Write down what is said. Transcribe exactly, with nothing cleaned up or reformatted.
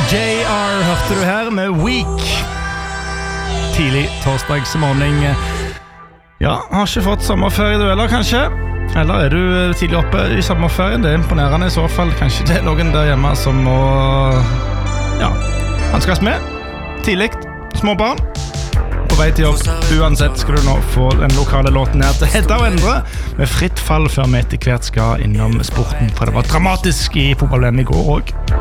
J R hørte du her med Week. Tidlig torsdagsmorgen. Ja, har ikke fått sommerferie du eller kanskje? Eller er du tidlig oppe i sommerferien? Det er imponerende i så fall. Kanskje det er noen der hjemme som må ja, hanskes med. Tidlig, små barn. På vei til jobb. Uansett skal du nå få den lokale låten her til Hedda og Endre med fritt fall før vi etter hvert skal innom sporten, for det var dramatisk i fotball-V M i går også.